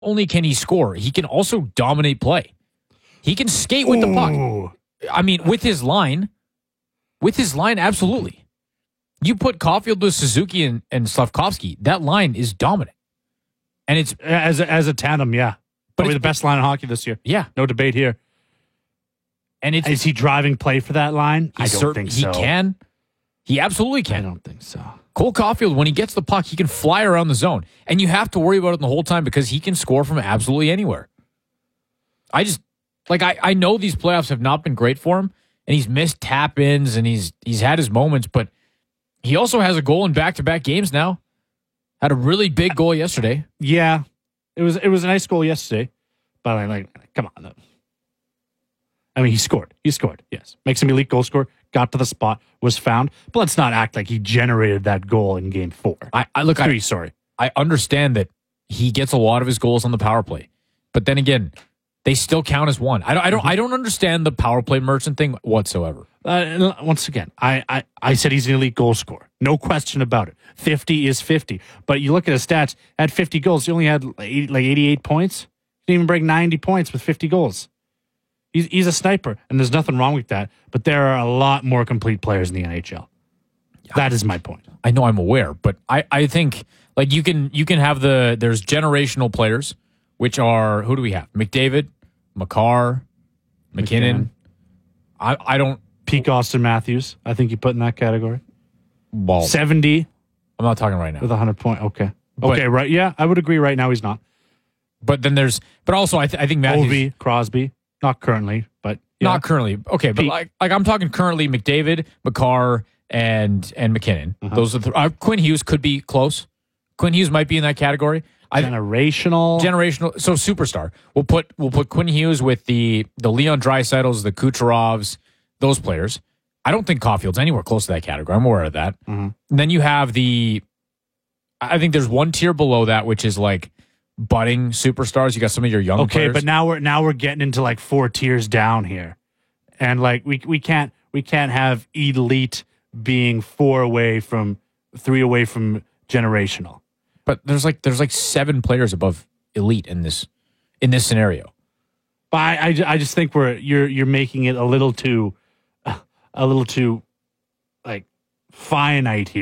only can he score, he can also dominate play. He can skate with the puck. I mean, with his line, absolutely. You put Caulfield with Suzuki and Slavkovsky, that line is dominant. And it's as a tandem, yeah. Probably the best line in hockey this year. Yeah. No debate here. And is he driving play for that line? I don't think so. He can. He absolutely can. I don't think so. Cole Caulfield, when he gets the puck, he can fly around the zone. And you have to worry about it the whole time because he can score from absolutely anywhere. I know these playoffs have not been great for him, and he's missed tap-ins, and he's had his moments, but he also has a goal in back-to-back games now. Had a really big goal yesterday. Yeah. It was a nice goal yesterday. But come on. I mean, he scored. Yes. Makes him elite goal scorer. Got to the spot, was found. But let's not act like he generated that goal in game 4. I understand that he gets a lot of his goals on the power play. But then again, they still count as one. I don't understand the power play merchant thing whatsoever. Once again, I said he's an elite goal scorer. No question about it. 50 is 50. But you look at his stats, at 50 goals, he only had 88 points. He didn't even break 90 points with 50 goals. He's a sniper, and there's nothing wrong with that. But there are a lot more complete players in the NHL. That is my point. I know, I'm aware, but I think you can have there's generational players, which are, who do we have? McDavid, Makar, McKinnon. I don't... Peak Austin Matthews, I think you put in that category. Well, 70. I'm not talking right now. With 100 points. Okay. Okay, right. Yeah, I would agree right now he's not. But then but also I think Matthews... Ovi, Crosby. Not currently, but... Yeah. Not currently. Okay, but I'm talking currently McDavid, Makar, and McKinnon. Uh-huh. Those are Quinn Hughes could be close. Quinn Hughes might be in that category. Generational, so superstar. We'll put Quinn Hughes with the Leon Draisaitl's, the Kucherovs, those players. I don't think Caulfield's anywhere close to that category. I'm aware of that. Mm-hmm. And then you have I think there's one tier below that, which is like budding superstars. You got some of your young players. Okay, but now we're getting into 4 tiers down here, and we can't have elite being 3 away from generational. But there's 7 players above elite in this scenario. But I just think you're making it a little too finite here.